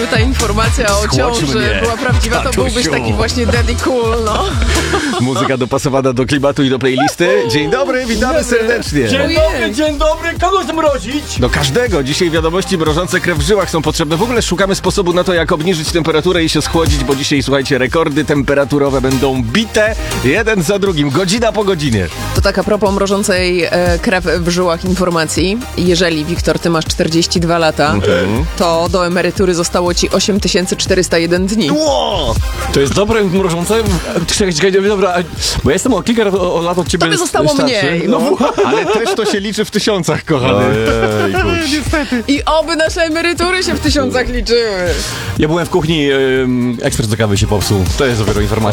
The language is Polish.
Ta informacja o Schłodź ciąży mnie, była prawdziwa, to tatusiu. byłbyś taki właśnie daddy cool, no. Muzyka dopasowana do klimatu i do playlisty. Dzień dobry, witamy serdecznie. Dzień dobry, kogo zmrozić? Do każdego. Dzisiaj wiadomości mrożące krew w żyłach są potrzebne. W ogóle szukamy sposobu na to, jak obniżyć temperaturę i się schłodzić, bo dzisiaj, słuchajcie, rekordy temperaturowe będą bite jeden za drugim, godzina po godzinie. To tak a propos mrożącej krew w żyłach informacji. Jeżeli, Wiktor, ty masz 42 lata, to do emerytury zostało ci 8401 dni. To jest dobre, mrożące? Czekaj, dobra, bo ja jestem o kilka lat od ciebie Tobie zostało starszy. mniej. No. Ale też to się liczy w tysiącach, kochany. Niestety. I oby nasze emerytury się w tysiącach liczyły. Ja byłem w kuchni, ekspres do kawy się popsuł. To jest dopiero informacja.